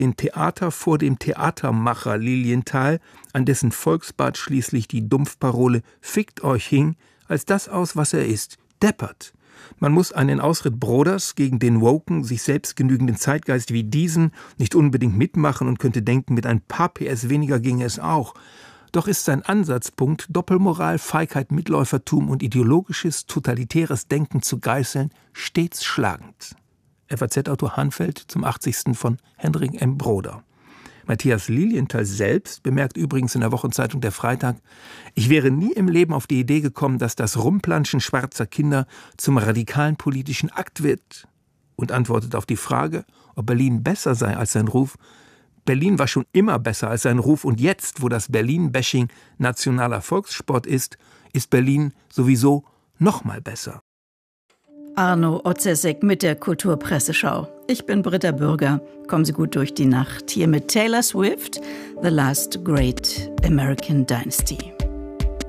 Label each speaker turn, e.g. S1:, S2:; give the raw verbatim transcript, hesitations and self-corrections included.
S1: in Theater vor dem Theatermacher Lilienthal, an dessen Volksbad schließlich die Dumpfparole »Fickt euch« hing, als das aus, was er ist, deppert. Man muss einen Ausritt Broders gegen den woken, sich selbst genügenden Zeitgeist wie diesen nicht unbedingt mitmachen und könnte denken, mit ein paar P S weniger ginge es auch. Doch ist sein Ansatzpunkt, Doppelmoral, Feigheit, Mitläufertum und ideologisches, totalitäres Denken zu geißeln, stets schlagend. F A Z-Autor Hanfeld zum achtzigsten von Henrik M. Broder. Matthias Lilienthal selbst bemerkt übrigens in der Wochenzeitung Der Freitag: Ich wäre nie im Leben auf die Idee gekommen, dass das Rumplanschen schwarzer Kinder zum radikalen politischen Akt wird. Und antwortet auf die Frage, ob Berlin besser sei als sein Ruf: Berlin war schon immer besser als sein Ruf, und jetzt, wo das Berlin-Bashing nationaler Volkssport ist, ist Berlin sowieso noch mal besser.
S2: Arno Otzesek mit der Kulturpresseschau. Ich bin Britta Bürger. Kommen Sie gut durch die Nacht. Hier mit Taylor Swift, The Last Great American Dynasty.